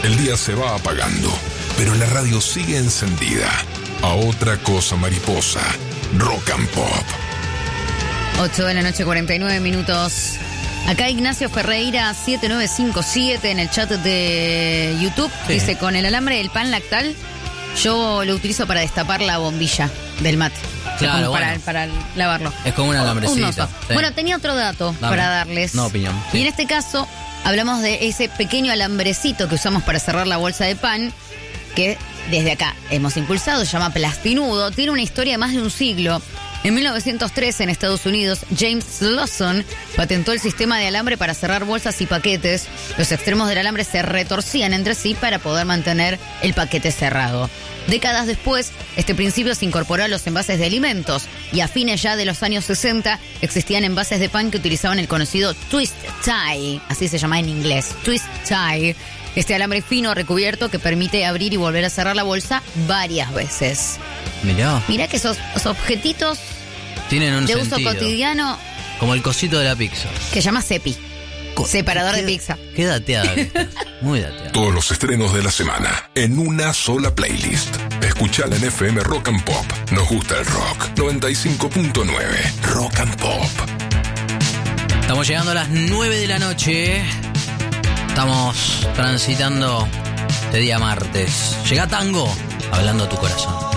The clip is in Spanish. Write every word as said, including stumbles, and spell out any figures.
El día se va apagando, pero la radio sigue encendida. A otra cosa mariposa, Rock and Pop. ocho de la noche, cuarenta y nueve minutos. Acá Ignacio Ferreira siete nueve cinco siete en el chat de YouTube. Sí. Dice, con el alambre del pan lactal, yo lo utilizo para destapar la bombilla del mate. Claro, para, bueno. para lavarlo. Es como un alambrecito. Un sí. Bueno, tenía otro dato Dame. para darles. No opinión. Sí. Y en este caso, hablamos de ese pequeño alambrecito que usamos para cerrar la bolsa de pan, que desde acá hemos impulsado, se llama plastinudo. Tiene una historia de más de un siglo. En mil novecientos trece, en Estados Unidos, James Lawson patentó el sistema de alambre para cerrar bolsas y paquetes. Los extremos del alambre se retorcían entre sí para poder mantener el paquete cerrado. Décadas después, este principio se incorporó a los envases de alimentos y a fines ya de los años sesenta existían envases de pan que utilizaban el conocido twist tie, así se llama en inglés, twist tie. Este alambre fino recubierto que permite abrir y volver a cerrar la bolsa varias veces. Mirá. Mirá que esos, esos objetitos tienen un de sentido. uso cotidiano. Como el cosito de la pizza. Que se llama cepi. Co- Separador qué, de pizza. Qué dateada que está. Muy dateada. Todos los estrenos de la semana en una sola playlist. Escuchala en F M Rock and Pop. Nos gusta el rock. noventa y cinco punto nueve Rock and Pop. Estamos llegando a las nueve de la noche. Estamos transitando este día martes. Llega Tango, hablando a tu corazón.